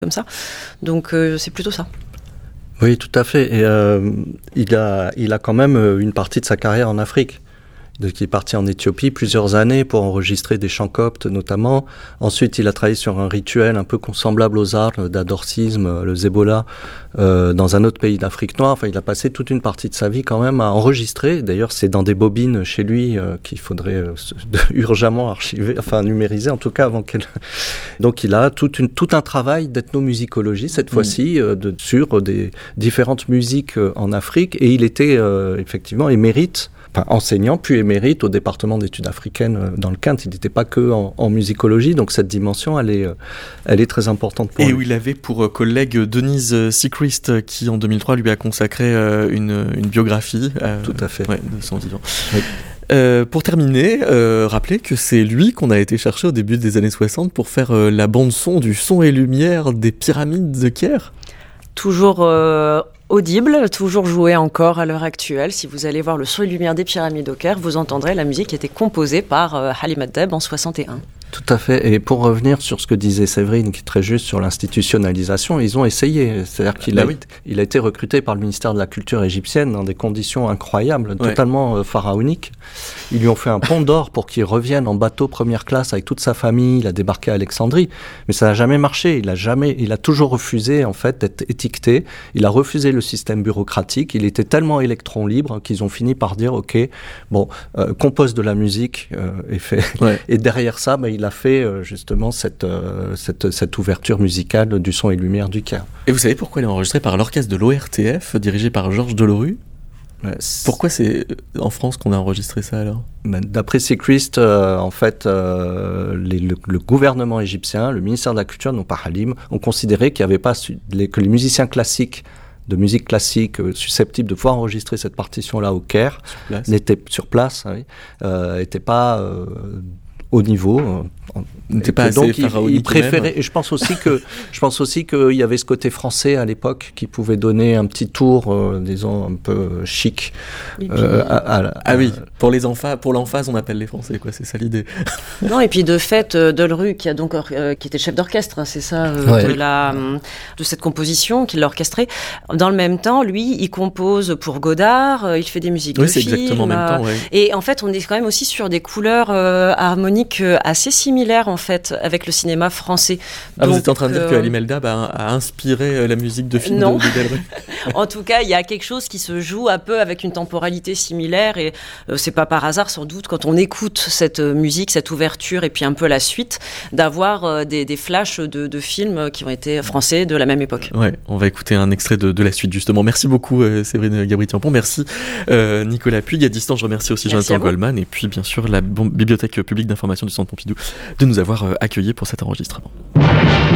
comme ça. Donc c'est plutôt ça. Oui, tout à fait. Et il a quand même une partie de sa carrière en Afrique. Donc, il est parti en Éthiopie plusieurs années pour enregistrer des chants coptes notamment. Ensuite, il a travaillé sur un rituel un peu semblable aux arts d'adorcisme, le Zebola, dans un autre pays d'Afrique noire. Enfin, il a passé toute une partie de sa vie quand même à enregistrer. D'ailleurs, c'est dans des bobines chez lui qu'il faudrait urgemment archiver, enfin numériser en tout cas avant qu'elle... Donc, il a tout un travail d'ethnomusicologie cette fois-ci sur des différentes musiques en Afrique. Et il était effectivement émérite. Enfin, enseignant, puis émérite au département d'études africaines dans le Kent. Il n'était pas que en musicologie, donc cette dimension, elle est très importante pour lui. Et où il avait pour collègue Denise Sechrist, qui en 2003 lui a consacré une biographie. Tout à fait. Ouais, de son vivant. Oui. Pour terminer, rappelez que c'est lui qu'on a été chercher au début des années 60 pour faire la bande-son du son et lumière des pyramides de Caire. Toujours audible, toujours joué encore à l'heure actuelle. Si vous allez voir le son et lumière des pyramides au Caire, vous entendrez la musique qui a été composée par Halim Adeb en 61. Tout à fait. Et pour revenir sur ce que disait Séverine, qui est très juste sur l'institutionnalisation, ils ont essayé. C'est-à-dire qu'il il a été recruté par le ministère de la Culture égyptienne dans des conditions incroyables, totalement pharaoniques. Ils lui ont fait un pont d'or pour qu'il revienne en bateau première classe avec toute sa famille. Il a débarqué à Alexandrie, mais ça n'a jamais marché. Il a toujours refusé en fait d'être étiqueté. Il a refusé le système bureaucratique. Il était tellement électron libre qu'ils ont fini par dire OK, bon, compose de la musique et fait. Ouais. Et derrière ça, il a fait justement cette ouverture musicale du son et lumière du Caire. Et vous savez pourquoi il est enregistré par l'orchestre de l'ORTF, dirigé par Georges Delerue ? Pourquoi c'est en France qu'on a enregistré ça alors ? D'après Sechrist, en fait, le gouvernement égyptien, le ministère de la Culture, non pas Halim, ont considéré qu'il n'y avait pas que les musiciens classiques de musique classique susceptibles de pouvoir enregistrer cette partition-là au Caire, n'étaient pas au niveau. N'était pas assez pharaonique. Il préférait. Et je pense aussi qu'il y avait ce côté français à l'époque qui pouvait donner un petit tour, disons un peu chic. Oui, pour l'emphase, on appelle les Français, quoi. C'est ça l'idée. Non, et puis de fait, Delerue qui était chef d'orchestre, hein, c'est ça, de cette composition qu'il a orchestrée. Dans le même temps, lui, il compose pour Godard, il fait des musiques de films. Oui, c'est exactement en même temps. Ouais. Et en fait, on est quand même aussi sur des couleurs harmoniques assez similaires en fait avec le cinéma français. Donc, vous êtes en train de dire que Halim Eldab a inspiré la musique de films de Delerue. En tout cas, il y a quelque chose qui se joue un peu avec une temporalité similaire et c'est pas par hasard sans doute quand on écoute cette musique, cette ouverture et puis un peu la suite, d'avoir des flashs de films qui ont été français de la même époque. Ouais, on va écouter un extrait de la suite justement. Merci beaucoup Séverine Gabri-Tiampon, merci Nicolas Puig. À distance, je remercie aussi Jonathan Goldman et puis bien sûr la Bibliothèque publique d'information du Centre Pompidou de nous avoir accueillis pour cet enregistrement.